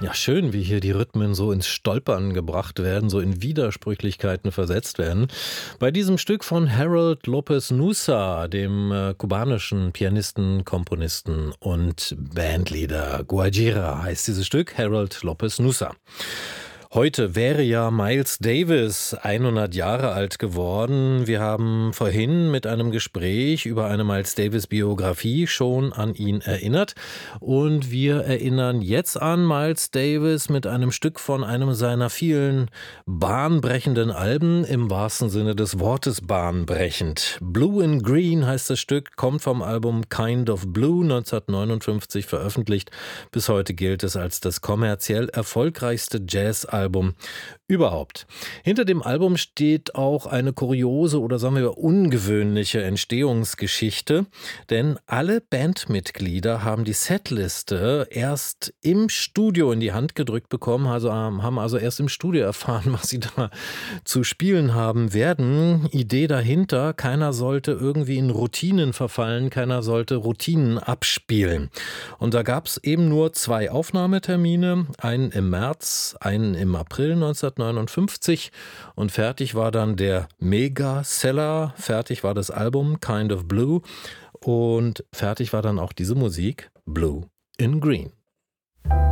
Ja, schön, wie hier die Rhythmen so ins Stolpern gebracht werden, so in Widersprüchlichkeiten versetzt werden. Bei diesem Stück von Harold Lopez Nussa, dem kubanischen Pianisten, Komponisten und Bandleader. Guajira heißt dieses Stück, Harold Lopez Nussa. Heute wäre ja Miles Davis 100 Jahre alt geworden. Wir haben vorhin mit einem Gespräch über eine Miles Davis Biografie schon an ihn erinnert. Und wir erinnern jetzt an Miles Davis mit einem Stück von einem seiner vielen bahnbrechenden Alben, im wahrsten Sinne des Wortes bahnbrechend. Blue and Green heißt das Stück, kommt vom Album Kind of Blue, 1959 veröffentlicht. Bis heute gilt es als das kommerziell erfolgreichste Jazzalbum überhaupt. Hinter dem Album steht auch eine kuriose oder sagen wir ungewöhnliche Entstehungsgeschichte, denn alle Bandmitglieder haben die Setliste erst im Studio in die Hand gedrückt bekommen, haben also erst im Studio erfahren, was sie da zu spielen haben werden. Idee dahinter, keiner sollte irgendwie in Routinen verfallen, keiner sollte Routinen abspielen. Und da gab es eben nur 2 Aufnahmetermine, einen im März, einen im April 1959 und fertig war dann der Mega-Seller, fertig war das Album Kind of Blue und fertig war dann auch diese Musik Blue in Green.